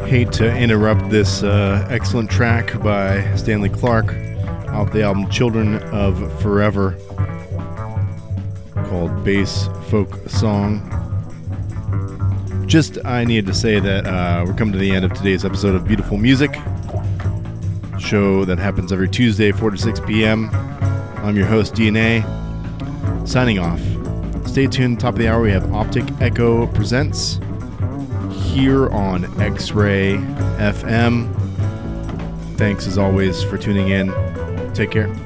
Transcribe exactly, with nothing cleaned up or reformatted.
Hate to interrupt this uh, excellent track by Stanley Clarke off the album Children of Forever called Bass Folk Song. Just, I needed to say that uh, we're coming to the end of today's episode of Beautiful Music, show that happens every Tuesday, four to six p.m. I'm your host, D N A, signing off. Stay tuned, top of the hour, we have Optic Echo Presents here on X-Ray F M. Thanks as always for tuning in. Take care.